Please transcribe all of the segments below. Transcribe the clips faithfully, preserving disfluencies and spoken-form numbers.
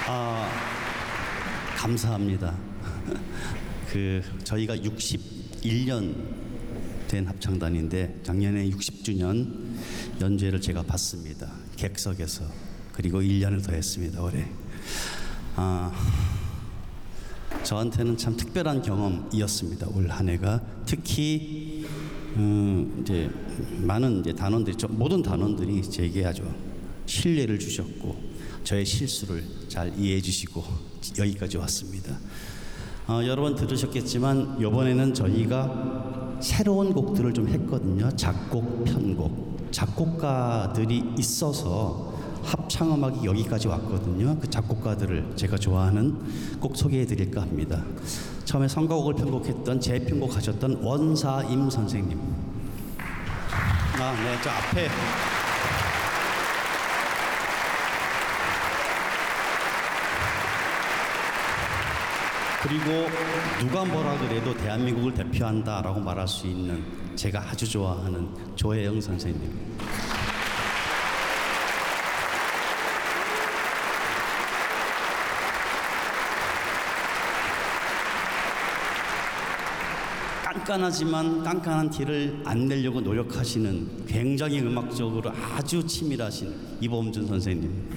아, 감사합니다. 그 저희가 육십일 년 된 합창단인데 작년에 육십 주년 연주회를 제가 봤습니다. 객석에서. 그리고 일 년을 더 했습니다. 올해. 아, 저한테는 참 특별한 경험이었습니다. 올 한 해가. 특히 음, 이제 많은 이제 단원들이, 모든 단원들이 제게 아주 신뢰를 주셨고 저의 실수를 잘 이해해 주시고 여기까지 왔습니다. 어, 여러 번 들으셨겠지만 이번에는 저희가 새로운 곡들을 좀 했거든요. 작곡, 편곡. 작곡가들이 있어서 합창음악이 여기까지 왔거든요. 그 작곡가들을 제가 좋아하는 꼭 소개해 드릴까 합니다. 처음에 선곡을 편곡했던, 재편곡하셨던 원사임 선생님. 아, 네, 저 앞에. 그리고 누가 뭐라 그래도 대한민국을 대표한다라고 말할 수 있는 제가 아주 좋아하는 조혜영 선생님. 깐깐하지만 깐깐한 티를 안 내려고 노력하시는 굉장히 음악적으로 아주 치밀하신 이범준 선생님.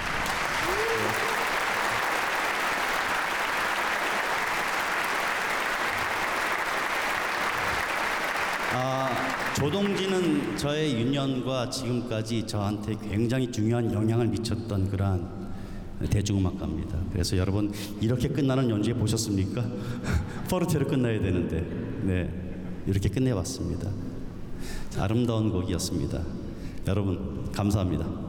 아, 조동진은 저의 유년과 지금까지 저한테 굉장히 중요한 영향을 미쳤던 그러한 대중음악가입니다. 그래서 여러분 이렇게 끝나는 연주회 보셨습니까? 포르테로 끝나야 되는데 네, 이렇게 끝내봤습니다. 아름다운 곡이었습니다. 여러분 감사합니다.